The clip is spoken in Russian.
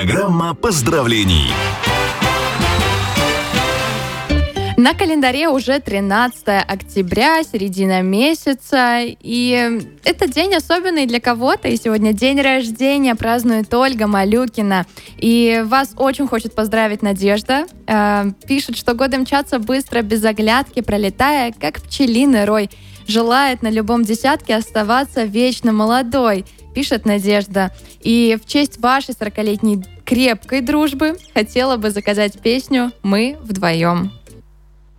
Программа поздравлений. На календаре уже 13 октября, середина месяца, и этот день особенный для кого-то, и сегодня день рождения празднует Ольга Малюкина. И вас очень хочет поздравить Надежда. Пишет, что годы мчатся быстро, без оглядки, пролетая, как пчелиный рой. Желает на любом десятке оставаться вечно молодой, пишет Надежда. И в честь вашей 40-летней крепкой дружбы хотела бы заказать песню «Мы вдвоем».